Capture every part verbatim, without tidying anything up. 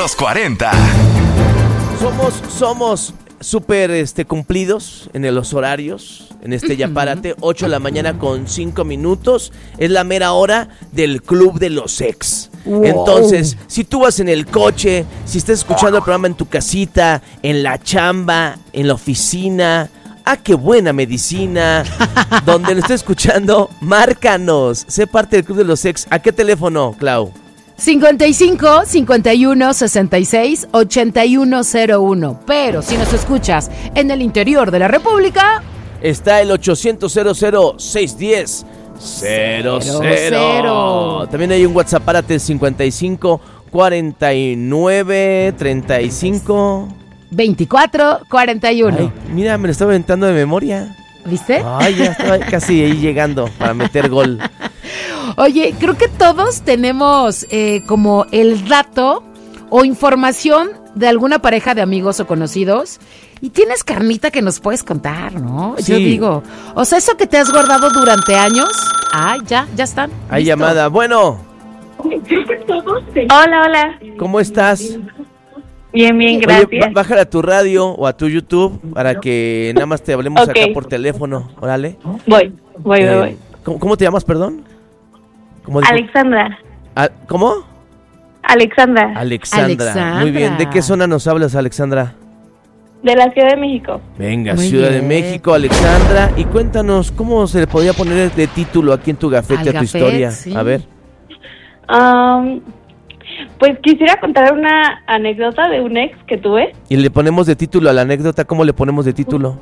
los cuarenta. Somos, somos súper este, cumplidos en los horarios. En este Ya Párate, ocho de la mañana con cinco minutos. Es la mera hora del Club de los Ex. Wow. Entonces, si tú vas en el coche, si estás escuchando el programa en tu casita, en la chamba, en la oficina, ¡ah, qué buena medicina! Donde lo estés escuchando, márcanos. Sé parte del Club de los Ex. ¿A qué teléfono, Clau? cincuenta y cinco, cincuenta y uno, sesenta y seis, ochenta y uno cero uno. Pero si nos escuchas en el interior de la República, está el ochocientos, cero cero, seiscientos diez, cero cero. También hay un WhatsApp, párate, cincuenta y cinco, cuarenta y nueve, treinta y cinco, veinticuatro, cuarenta y uno. Ay, mira, me lo estaba aventando de memoria. ¿Viste? Ay, ya estaba casi ahí llegando para meter gol. Oye, creo que todos tenemos eh, como el dato o información de alguna pareja de amigos o conocidos y tienes carnita que nos puedes contar, ¿no? Sí. Yo digo, o sea, eso que te has guardado durante años, ay, ya, ya están. Hay listo. Llamada, bueno. Hola, hola. ¿Cómo estás? Bien, bien, gracias. Oye, bájala a tu radio o a tu YouTube para que nada más te hablemos okay. acá por teléfono. Órale. Voy, voy, eh, voy. ¿cómo, ¿Cómo te llamas, perdón? ¿Cómo Alexandra. ¿A, ¿Cómo? Alexandra. Alexandra. Alexandra. Muy bien. ¿De qué zona nos hablas, Alexandra? De la Ciudad de México. Venga, Muy Ciudad bien. de México, Alexandra. Y cuéntanos, ¿cómo se le podía poner de título aquí en tu gafete Al a tu gafet, historia? sí. A ver. Um, pues quisiera contar una anécdota de un ex que tuve. Y le ponemos de título a la anécdota. ¿Cómo le ponemos de título?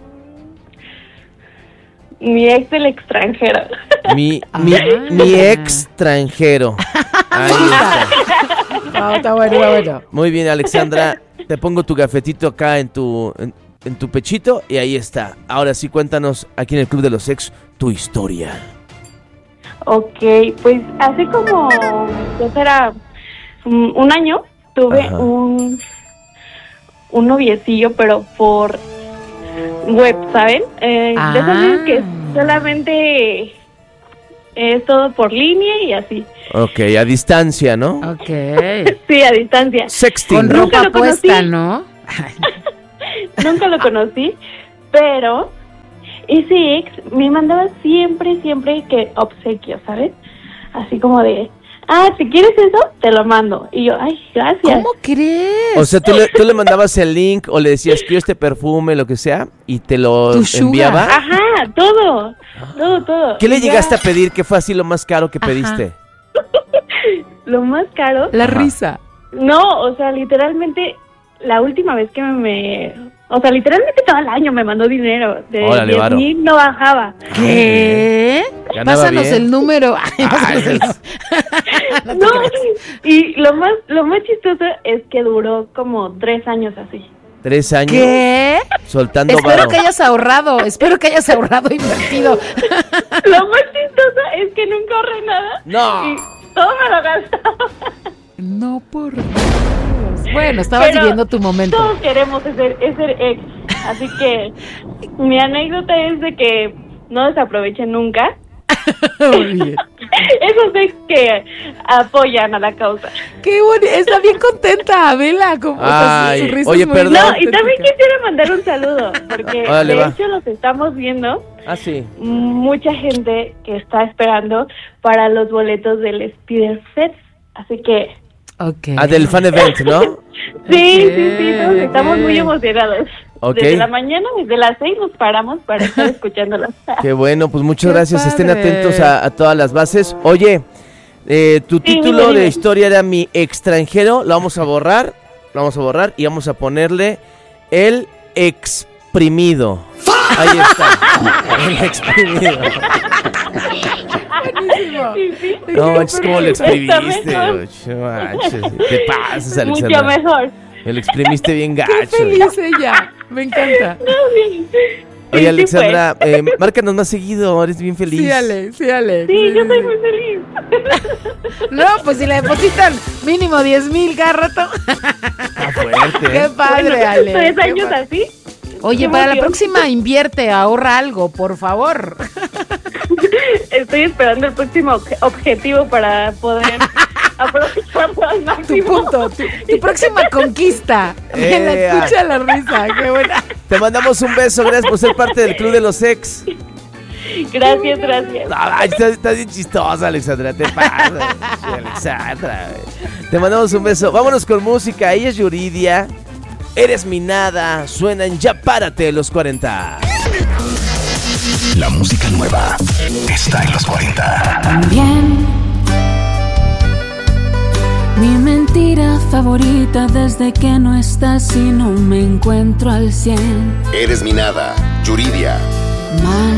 Mi ex del extranjero. Mi, mi, Ah. mi extranjero. Ahí está. No, está bueno, está bueno. Muy bien, Alexandra. Te pongo tu gafetito acá en tu, en, en tu pechito y ahí está. Ahora sí, cuéntanos aquí en el Club de los Ex tu historia. Ok, pues hace como, ¿qué será? Um, un año tuve Ajá. un un noviecillo, pero por web, ¿saben? Eh, Ah. De esas veces que solamente es todo por línea y así. Ok, a distancia, ¿no? Ok. Sí, a distancia. Sexting. Con Nunca ropa lo conocí. puesta, ¿no? Nunca lo conocí, pero ese ex me mandaba siempre, siempre que obsequio, ¿sabes? Así como de, ah, si quieres eso, te lo mando. Y yo, ay, gracias. ¿Cómo crees? O sea, ¿tú le, tú le mandabas el link o le decías, quiero este perfume, lo que sea, y te lo Tu sugar. enviaba? Ajá, todo, todo, todo. ¿Qué le Y ya, llegaste a pedir? ¿Qué fue así lo más caro que Ajá. pediste? Lo más caro, La Ajá. risa. no, o sea, literalmente, la última vez que me... O sea, literalmente todo el año me mandó dinero. De Órale, diez varo. mil no bajaba. ¿Qué? Ganaba Pásanos bien. el número. Ay, Ay, pásanos el- No, y lo más, lo más chistoso es que duró como tres años así. Tres años ¿Qué? soltando Espero varo. que hayas ahorrado, espero que hayas ahorrado e invertido. Lo más chistoso es que nunca ahorré nada. No. Y todo me lo gastaba. No, por Dios. Bueno, estabas Pero viviendo tu momento. Todos queremos ser, ser ex. Así que mi anécdota es de que no desaprovechen nunca Muy bien. esos ex que apoyan a la causa. Qué bonito, está bien contenta, vela. Como, o sea, Ay, su risa oye, es muy perdón. No, y auténtica. también quisiera mandar un saludo, porque Órale, de va. hecho los estamos viendo. Ah, sí. Mucha gente que está esperando para los boletos del Spider Fest. Así que Ok. Ah, del fan event, ¿no? sí, sí, sí, todos Ok. estamos muy emocionados. Ok. Desde la mañana, desde las seis nos paramos para estar escuchándolas. Qué bueno, pues muchas Qué gracias. Estén padre. atentos a, a todas las bases. Oye, eh, tu Sí, título dime, de dime. historia era Mi Extranjero. Lo vamos a borrar. Lo vamos a borrar y vamos a ponerle El Exprimido. Ahí está. El Exprimido. Buenísimo. Sí, sí. No manches, ¿cómo lo Está exprimiste? mejor. ocho, manches. Te pasas, Mucho Alexandra. mejor. Me lo exprimiste bien Qué gacho. feliz ella. Me encanta. No, sí. Oye, Sí, Alexandra, eh, márcanos más seguido. Eres bien feliz. Sí, Ale, sí, Ale. Sí, yo soy muy feliz. No, pues si le depositan mínimo diez mil cada rato. Está fuerte. Qué ¿eh? padre, Bueno, Ale. tres Qué años padre. así. Oye, Qué para la emoción. próxima invierte, ahorra algo, por favor. Estoy esperando el próximo obje- objetivo para poder aprovechando al Tu máximo. punto, tu, tu próxima conquista. Me la Eh, escucha la risa, qué buena. Te mandamos un beso, gracias por ser parte del Club de los Ex. Gracias, gracias. Ay, estás, estás bien chistosa, Alexandra, te pasa. Sí, Alexandra, güey. Te mandamos un beso. Vámonos con música. Ella es Yuridia. Eres mi nada. Suena en Ya Párate los cuarenta. La música nueva está en los cuarenta. También mi mentira favorita desde que no estás y no me encuentro al cien. Eres mi nada, Yuridia. Mal